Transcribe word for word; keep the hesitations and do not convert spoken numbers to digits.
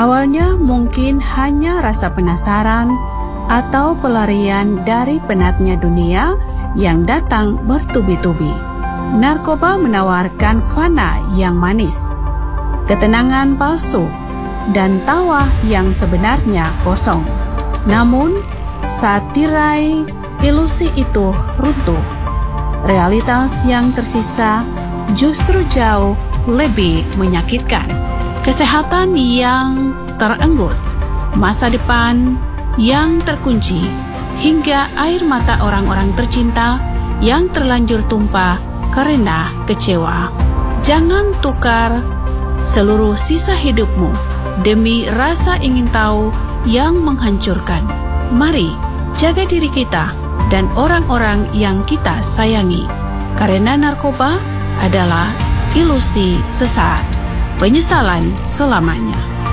Awalnya mungkin hanya rasa penasaran atau pelarian dari penatnya dunia yang datang bertubi-tubi. Narkoba menawarkan fana yang manis, ketenangan palsu, dan tawa yang sebenarnya kosong. Namun, saat tirai ilusi itu runtuh, realitas yang tersisa justru jauh lebih menyakitkan. Kesehatan yang terenggut, masa depan yang terkunci, hingga air mata orang-orang tercinta yang terlanjur tumpah karena kecewa. Jangan tukar seluruh sisa hidupmu demi rasa ingin tahu yang menghancurkan. Mari jaga diri kita dan orang-orang yang kita sayangi, karena narkoba adalah ilusi sesaat, penyesalan selamanya.